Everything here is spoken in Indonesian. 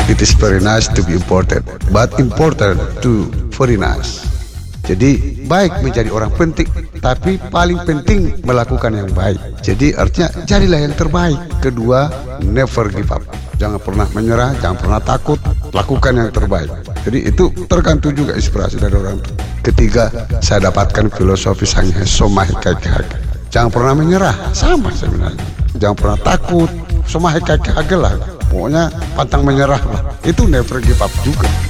It is very nice to be important, but important to very nice. Jadi baik menjadi orang penting, tapi paling penting melakukan yang baik. Jadi artinya jadilah yang terbaik. Kedua, never give up. Jangan pernah menyerah, jangan pernah takut, lakukan yang terbaik. Jadi itu tergantung juga inspirasi dari orang tua. Ketiga, saya dapatkan filosofi Sang Somai Kakek. Jangan pernah menyerah, sama sebenarnya. Jangan pernah takut, Somai Kakek lah. Pokoknya pantang menyerah lah. Itu never give up juga.